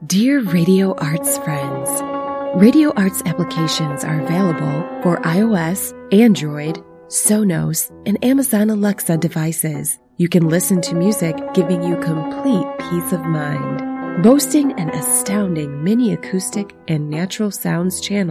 Dear Radio Arts friends, Radio Arts applications are available for iOS, Android, Sonos, and Amazon Alexa devices. You can listen to music giving you complete peace of mind. Boasting an astounding mini acoustic and natural sounds channel